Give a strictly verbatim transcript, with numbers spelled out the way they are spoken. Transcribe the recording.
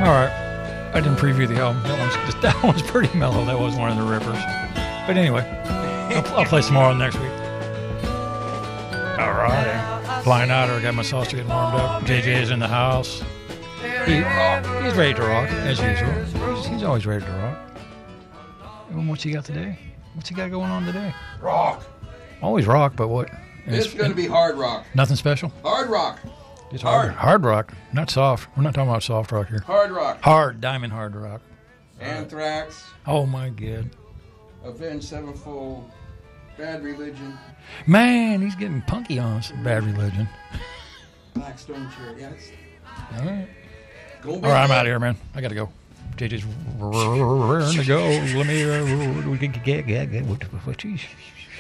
All right. I didn't preview the album. That one's just, that one's pretty mellow. That was one of the rippers. But anyway, I'll, I'll play some more next week. All right. Flying out, I got my sauce getting warmed up. J J is in the house. He, he's ready to rock, as usual. He's, he's always ready to rock. And what's he got today? What's he got going on today? Rock. Always rock, but what? It's, it's going to be hard rock. Nothing special? Hard rock. It's hard. hard. Hard rock, not soft. We're not talking about soft rock here. Hard rock. Hard, diamond hard rock. Anthrax. Oh, my God. Avenged Sevenfold. Bad Religion. Man, he's getting punky on us. Bad Religion. Black Stone Cherry. Yeah, all right. All right, I'm out of here, man. I got to go. J J's raring to go. Let me, uh, we can get, get, get, what, what,